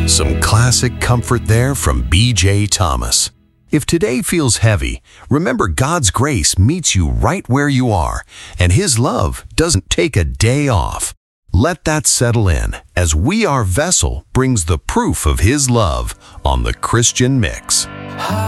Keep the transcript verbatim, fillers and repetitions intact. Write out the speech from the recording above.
Some classic comfort there from B J Thomas. If today feels heavy, remember God's grace meets you right where you are, and His love doesn't take a day off. Let that settle in as We Are Vessel brings the proof of His love on the Christian Mix.